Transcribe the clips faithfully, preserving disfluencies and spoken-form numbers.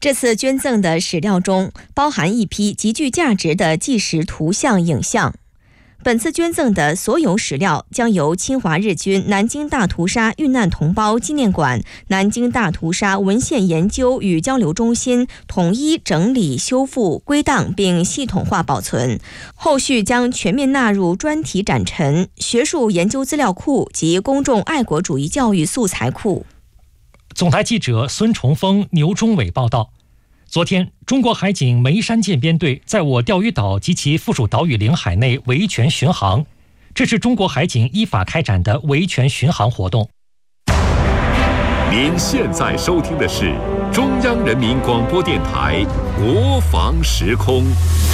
这次捐赠的史料中包含一批极具价值的纪实图像影像。本次捐赠的所有史料将由侵华日军南京大屠杀遇难同胞纪念馆、南京大屠杀文献研究与交流中心统一整理、修复、归档并系统化保存，后续将全面纳入专题展陈、学术研究资料库及公众爱国主义教育素材库。 总台记者孙崇峰、牛忠伟报道。昨天，中国海警梅山舰编队在我钓鱼岛及其附属岛屿领海内维权巡航，这是中国海警依法开展的维权巡航活动。 您现在收听的是中央人民广播电台国防时空。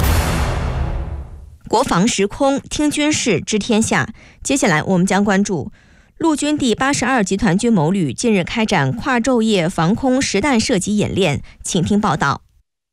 国防时空，听军事，知天下。接下来我们将关注陆军第八十二集团军某旅近日开展跨昼夜防空实弹射击演练，请听报道。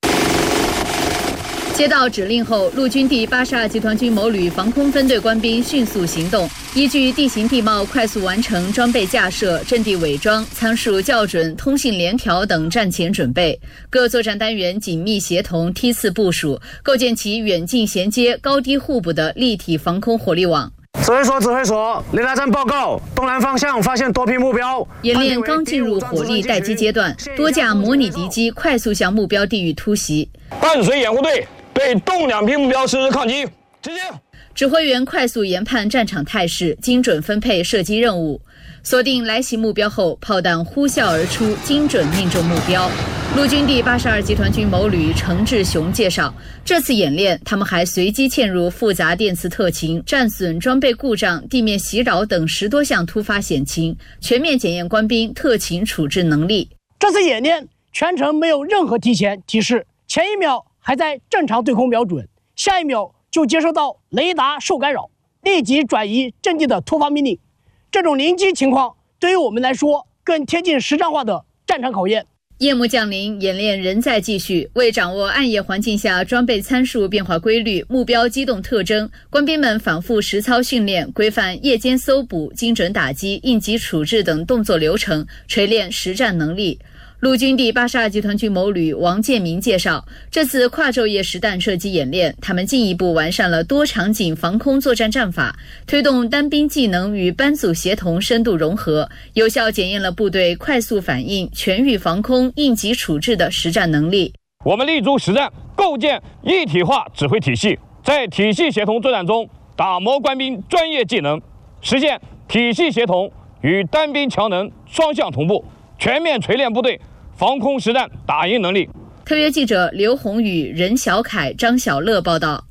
接到指令后，陆军第八十二集团军某旅防空分队官兵迅速行动，依据地形地貌快速完成装备架设、阵地伪装、参数校准、通信联调等战前准备。各作战单元紧密协同、梯次部署，构建起远近衔接、高低互补的立体防空火力网。 指挥所，指挥所，雷达站报告，东南方向发现多批目标。 演练刚进入火力待机阶段，多架模拟敌机快速向目标地域突袭。 伴随掩护队对东两批目标实施抗击，直接。 指挥员快速研判战场态势，精准分配射击任务。锁定来袭目标后，炮弹呼啸而出，精准命中目标。陆军第八十二集团军某旅程志雄介绍，这次演练他们还随机嵌入复杂电磁特勤、战损、装备故障、地面袭扰等十多项突发险情，全面检验官兵特勤处置能力。 这次演练全程没有任何提前提示，前一秒还在正常对空瞄准，下一秒就接收到雷达受干扰，立即转移阵地的突发命令。这种临机情况对于我们来说更贴近实战化的战场考验。 夜幕降临，演练仍在继续。为掌握暗夜环境下装备参数变化规律、目标机动特征，官兵们反复实操训练，规范夜间搜捕、精准打击、应急处置等动作流程，锤炼实战能力。陆军第八十二集团军某旅王建明介绍，这次跨昼夜实弹射击演练，他们进一步完善了多场景防空作战战法，推动单兵技能与班组协同深度融合，有效检验了部队快速反应、全域防空、应急处置的实战能力。 我们立足实战，构建一体化指挥体系，在体系协同作战中打磨官兵专业技能，实现体系协同与单兵强能双向同步，全面锤炼部队防空实战打赢能力。 特约记者刘宏宇、任小凯、张小乐报道。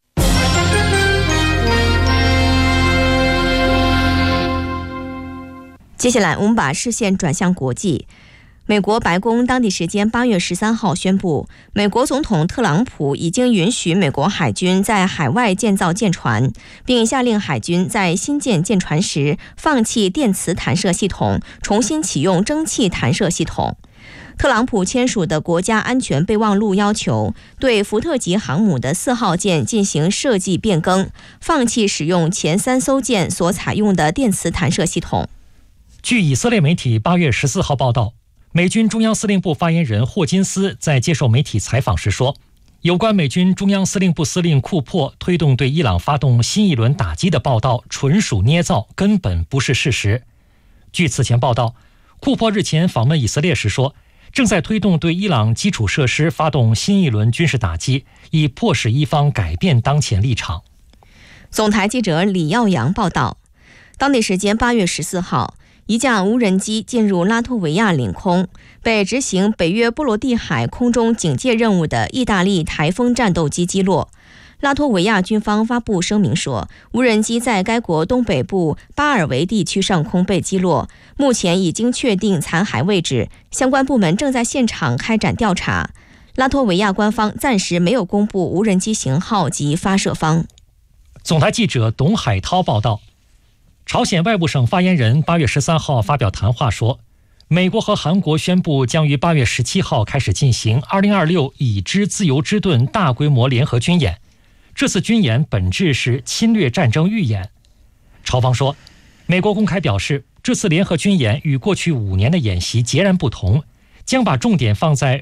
接下来我们把视线转向国际。美国白宫当地时间八月十三号宣布，美国总统特朗普已经允许美国海军在海外建造舰船，并下令海军在新建舰船时放弃电磁弹射系统，重新启用蒸汽弹射系统。特朗普签署的国家安全备忘录要求对福特级航母的四号舰进行设计变更，放弃使用前三艘舰所采用的电磁弹射系统。 据以色列媒体八月十四号报道，美军中央司令部发言人霍金斯在接受媒体采访时说，有关美军中央司令部司令库珀推动对伊朗发动新一轮打击的报道纯属捏造，根本不是事实。据此前报道，库珀日前访问以色列时说，正在推动对伊朗基础设施发动新一轮军事打击，以迫使伊方改变当前立场。 总台记者李耀阳报道，当地时间八月十四号，一架无人机进入拉脱维亚领空，被执行北约波罗的海空中警戒任务的意大利台风战斗机击落。拉脱维亚军方发布声明说，无人机在该国东北部巴尔维地区上空被击落，目前已经确定残骸位置，相关部门正在现场开展调查。拉脱维亚官方暂时没有公布无人机型号及发射方。 总台记者董海涛报道，朝鲜外务省发言人八月十三号发表谈话说，美国和韩国宣布将于八月十七号开始进行二零二六已知自由之盾大规模联合军演。这次军演本质是侵略战争预演。朝方说，美国公开表示，这次联合军演与过去五年的演习截然不同，将把重点放在